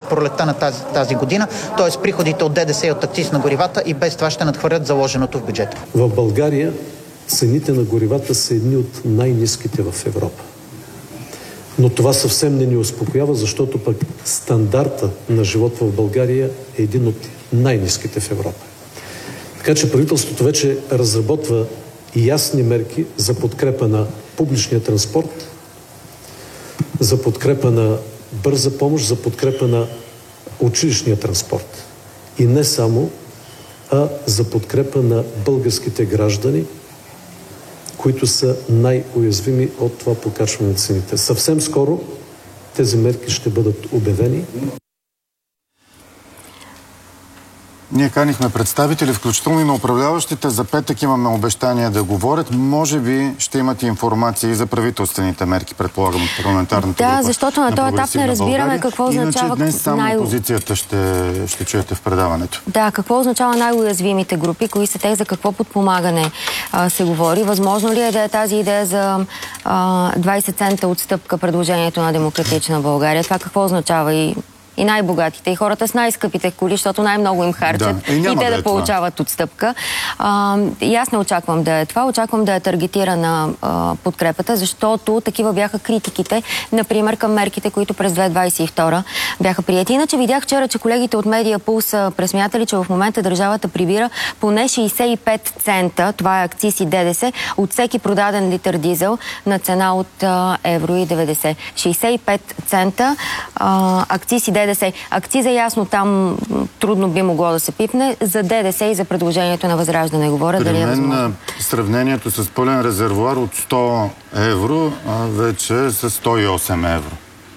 пролетта на тази година, т.е. приходите от ДДС и от акциз на горивата и без това ще надхвърлят заложеното в бюджета. В България цените на горивата са едни от най-ниските в Европа. Но това съвсем не ни успокоява, защото пък стандарта на живот в България е един от най-ниските в Европа. Така че правителството вече разработва ясни мерки за подкрепа на публичния транспорт, за подкрепа на бърза помощ, за подкрепа на училищния транспорт. И не само, а за подкрепа на българските граждани, които са най-уязвими от това покачване на цените. Съвсем скоро тези мерки ще бъдат обявени. Ние канихме представители, включително и на управляващите. За петък имаме обещания да говорят. Може би ще имате информация и за правителствените мерки, предполагам, от парламентарната група. Да, защото на този етап не разбираме какво означава... Иначе днес само позицията ще чуете в предаването. Да, какво означава най-уязвимите групи, кои са те, за какво подпомагане се говори. Възможно ли е да е тази идея за 20 цента отстъпка предложението на Демократична България? Това какво означава и най-богатите, и хората с най-скъпите коли, защото най-много им харчат и те да получават отстъпка. И аз не очаквам да е това. Очаквам да е таргетирана подкрепата, защото такива бяха критиките, например, към мерките, които през 2022 бяха прияти. Иначе видях вчера, че колегите от Медиа Пулс са пресмятали, че в момента държавата прибира поне 65 цента, това е акциз и ДДС, от всеки продаден литър дизел на цена от евро и 90. 65 цента акциз и ДДС. Акциза ясно, там трудно би могло да се пипне. За ДДС и за предложението на Възраждане говоря. При мен сравнението с пълен резервуар от 100 евро вече е с 108 евро.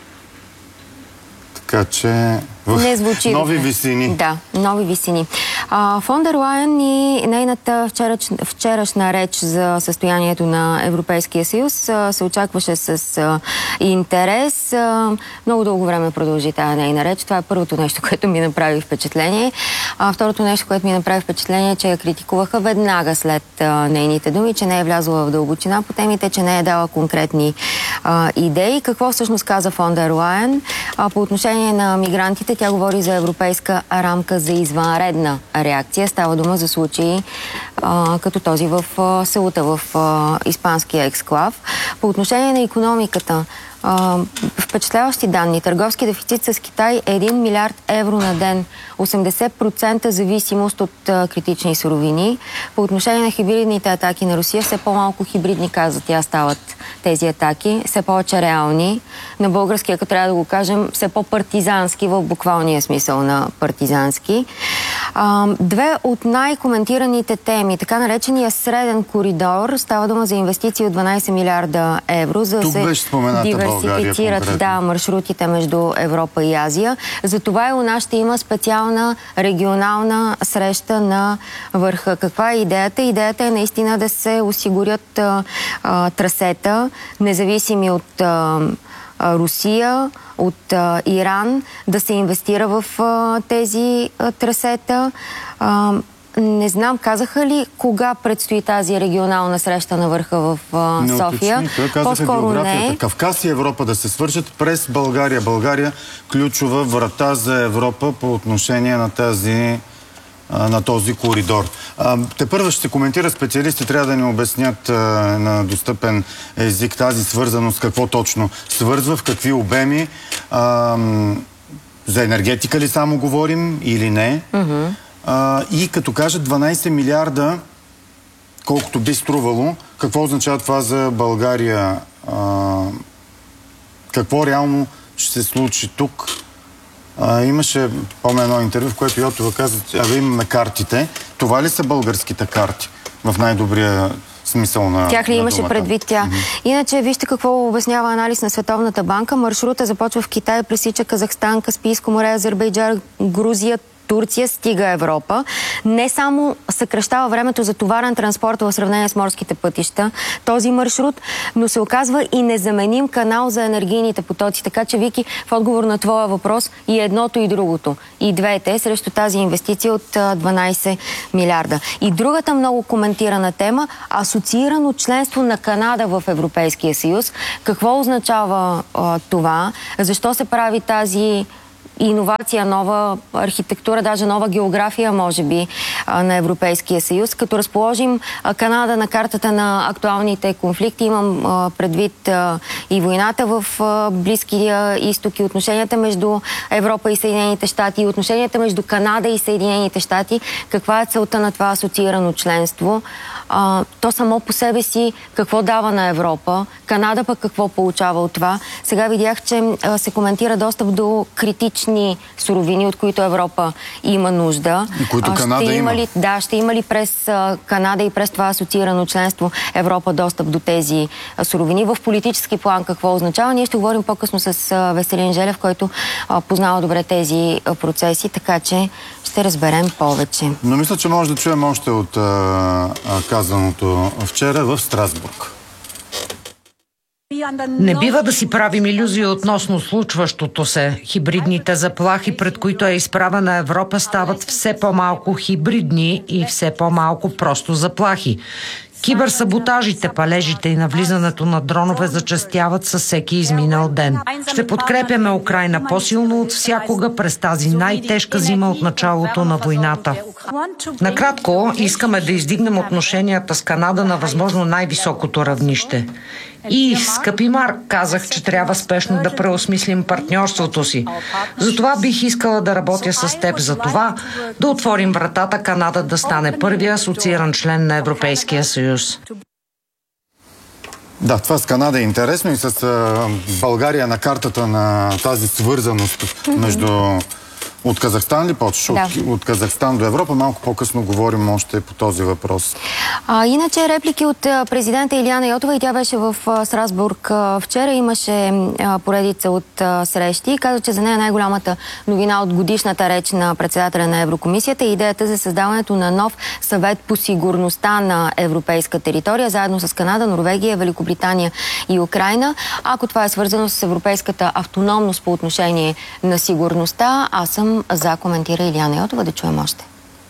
Така че нови висини. Да, нови висини. Фон дер Лайен и нейната вчерашна реч за състоянието на Европейския съюз се очакваше с интерес. Много дълго време продължи тази нейна реч. Това е първото нещо, което ми направи впечатление. Второто нещо, което ми направи впечатление, е, че я критикуваха веднага след нейните думи, че не е влязла в дълбочина по темите, че не е дала конкретни идеи. Какво всъщност каза фон дер Лайен? По отношение на мигрантите, тя говори за европейска рамка за извънредна реакция. Става дума за случаи като този в Сеута, в испанския ексклав. По отношение на икономиката, впечатляващи данни. Търговски дефицит с Китай е 1 милиард евро на ден. 80% зависимост от критични суровини. По отношение на хибридните атаки на Русия, все по-малко хибридни, каза тя, стават тези атаки. Все повече реални. На български, ако трябва да го кажем, все по-партизански, в буквалния смисъл на партизански. Две от най-коментираните теми, така наречения среден коридор, става дума за инвестиции от 12 милиарда евро, за да се диверсифицират маршрутите между Европа и Азия. Затова и у нас ще има специална регионална среща на върха. Каква е идеята? Идеята е наистина да се осигурят трасета, независими от Русия, от Иран, да се инвестира в тези трасета. Не знам, казаха ли кога предстои тази регионална среща на върха в София? По-скоро не. Кавказ и Европа да се свършат през България. България ключова врата за Европа по отношение на този коридор. Тепърва ще се коментира, специалисти трябва да ни обяснят на достъпен език тази свързаност, какво точно свързва, в какви обеми. За енергетика ли само говорим или не? И като кажат 12 милиарда, колкото би струвало, какво означава това за България? Какво реално ще се случи тук? Имаше, помня едно интервю, в което Йотова каза, имаме картите. Това ли са българските карти? В най-добрия смисъл на тях ли имаше предвид тя? Иначе, вижте какво обяснява анализ на Световната банка. Маршрута започва в Китай, пресича Казахстан, Каспийско море, Азербайджан, Грузия, Турция, стига Европа. Не само съкращава времето за товарен транспорт в сравнение с морските пътища, този маршрут, но се оказва и незаменим канал за енергийните потоци. Така че, Вики, в отговор на твоя въпрос, и едното, и другото, и двете, срещу тази инвестиция от 12 милиарда. И другата много коментирана тема, асоциирано членство на Канада в Европейския съюз. Какво означава това? Защо се прави тази иновация, нова архитектура, даже нова география, може би, на Европейския съюз. Като разположим Канада на картата на актуалните конфликти, имам предвид и войната в Близкия изток и отношенията между Европа и Съединените щати, и отношенията между Канада и Съединените щати. Каква е целта на това асоциирано членство? То само по себе си какво дава на Европа? Канада пък какво получава от това? Сега видях, че се коментира достъп до критични суровини, от които Европа има нужда. И които Канада има. Ще има ли през Канада и през това асоциирано членство Европа достъп до тези суровини? В политически план какво означава? Ние ще говорим по-късно с Веселин Желев, който познава добре тези процеси, така че ще разберем повече. Но мисля, че може да чуем още от казаното вчера в Страсбург. Не бива да си правим илюзии относно случващото се. Хибридните заплахи, пред които е изправена Европа, стават все по-малко хибридни и все по-малко просто заплахи. Киберсаботажите, палежите и навлизането на дронове зачестяват със всеки изминал ден. Ще подкрепяме Украйна по-силно от всякога през тази най-тежка зима от началото на войната. Накратко, искаме да издигнем отношенията с Канада на възможно най-високото равнище. И, скъпи Марк, казах, че трябва спешно да преосмислим партньорството си. Затова бих искала да работя с теб за това, да отворим вратата Канада да стане първия асоцииран член на Европейския съюз. Да, това с Канада е интересно и с България на картата на тази свързаност между... От Казахстан ли почваш? Да. От Казахстан до Европа. Малко по-късно говорим още по този въпрос. Иначе реплики от президента Илияна Йотова, и тя беше в Страсбург вчера. Имаше поредица от срещи. Каза, че за нея най-голямата новина от годишната реч на председателя на Еврокомисията е идеята за създаването на нов съвет по сигурността на европейска територия, заедно с Канада, Норвегия, Великобритания и Украйна. Ако това е свързано с европейската автономност по отношение на сигурността, аз съм за, коментира Илияна Йотова. Да чуем още.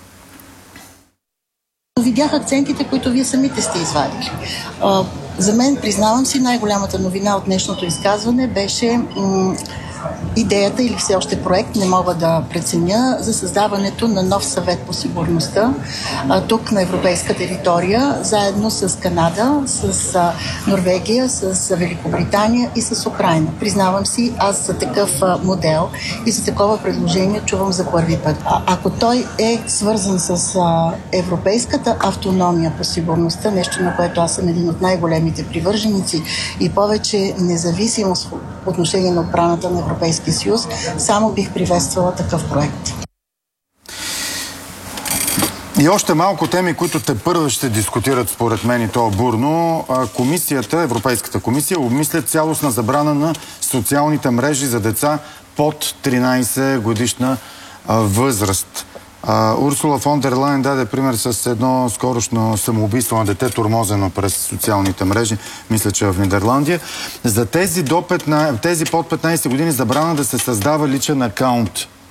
Видях акцентите, които вие самите сте извадили. За мен, признавам си, най-голямата новина от днешното изказване беше идеята, или все още проект, не мога да преценя, за създаването на нов съвет по сигурността тук на европейска територия, заедно с Канада, с Норвегия, с Великобритания и с Украйна. Признавам си, аз за такъв модел и за такова предложение чувам за първи път. Ако той е свързан с европейската автономия по сигурността, нещо на което аз съм един от най-големите привърженици, и повече независимост по отношение на отбраната на Европейския съюз, само бих приветствала такъв проект. И още малко теми, които те първо ще дискутират според мен и то бурно. Комисията, Европейската комисия, обмисля цялостна забрана на социалните мрежи за деца под 13 годишна възраст. Урсула фон дер Лайен даде пример с едно скорошно самоубийство на дете, тормозено през социалните мрежи, мисля, че в Нидерландия. За тези под 15 години забрана да се създава личен акаунт.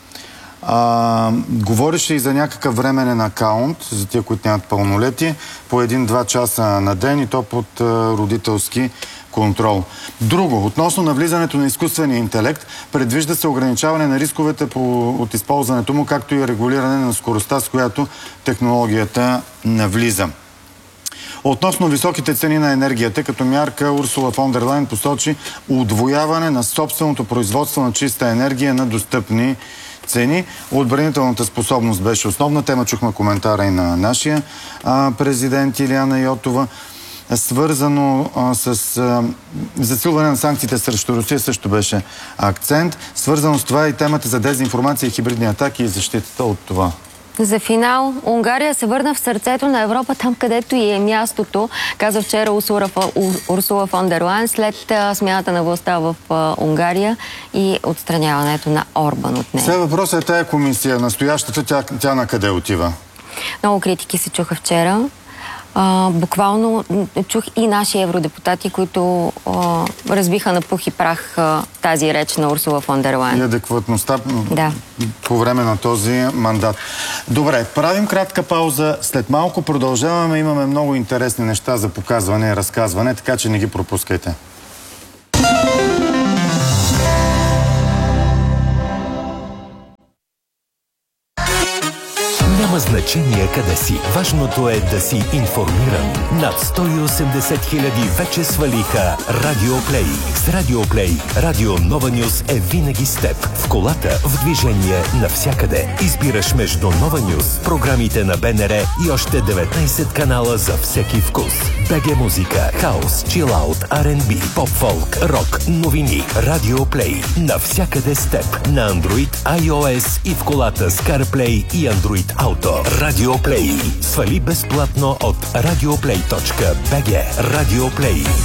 Говореше и за някакъв временен акаунт, за тия, които нямат пълнолетие, по 1-2 часа на ден, и то под родителски контрол. Друго, относно навлизането на изкуствения интелект, предвижда се ограничаване на рисковете от използването му, както и регулиране на скоростта, с която технологията навлиза. Относно високите цени на енергията, като мярка Урсула фон дер Лайен посочи удвояване на собственото производство на чиста енергия на достъпни цени. Отбранителната способност беше основна тема. Чухме коментара и на нашия президент Илияна Йотова. Свързано с засилване на санкциите срещу Русия също беше акцент. Свързано с това и темата за дезинформация и хибридни атаки и защитата от това. За финал, Унгария се върна в сърцето на Европа, там където и е мястото, каза вчера Урсула фон дер Лайен, след смяната на властта в Унгария и отстраняването на Орбан от нея. Сега въпросът е тая комисия, настоящата, тя на къде отива? Много критики се чуха вчера. Буквално чух и наши евродепутати, които разбиха на пух и прах тази реч на Урсула фон дер Лайен. И адекватността по време на този мандат. Добре, правим кратка пауза. След малко продължаваме. Имаме много интересни неща за показване и разказване, така че не ги пропускайте. Няма значение къде си. Важното е да си информиран. Над 180 хиляди вече свалиха Радио Плей. С Радио Плей, Радио Нова Нюс е винаги с теб. В колата, в движение, навсякъде. Избираш между Нова Нюс, програмите на БНР и още 19 канала за всеки вкус. БГ музика, хаос, чилаут, R&B, поп-фолк, рок, новини. Радио Плей. Навсякъде с теб. На Android, iOS и в колата с CarPlay и Android Auto. Радио Плей. Свали безплатно от radioplay.bg. Радио Плей.